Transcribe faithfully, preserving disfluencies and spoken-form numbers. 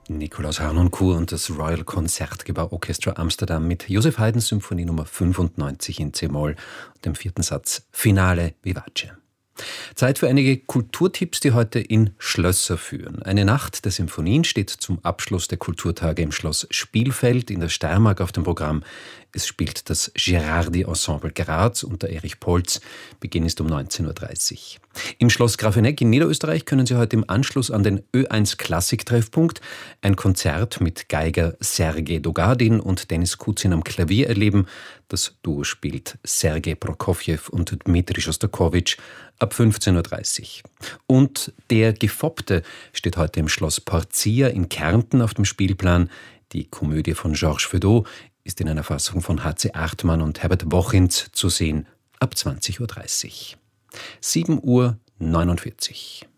Nikolaus Harnoncourt und das Royal Concertgebouw Orchestra Amsterdam mit Joseph Haydns Symphonie Nummer fünfundneunzig in C-Moll und dem vierten Satz Finale Vivace. Zeit für einige Kulturtipps, die heute in Schlösser führen. Eine Nacht der Symphonien steht zum Abschluss der Kulturtage im Schloss Spielfeld in der Steiermark auf dem Programm. Es spielt das Gerardi Ensemble Graz unter Erich Polz. Beginn ist um neunzehn Uhr dreißig. Im Schloss Grafeneck in Niederösterreich können Sie heute im Anschluss an den Ö eins Klassik-Treffpunkt ein Konzert mit Geiger Sergei Dogadin und Dennis Kuzin am Klavier erleben. Das Duo spielt Sergei Prokofjew und Dmitri Schostakowitsch ab fünfzehn Uhr dreißig. Und Der Gefoppte steht heute im Schloss Porcia in Kärnten auf dem Spielplan. Die Komödie von Georges Feydeau ist in einer Fassung von H C Achtmann und Herbert Bochins zu sehen ab zwanzig Uhr dreißig. sieben Uhr neunundvierzig.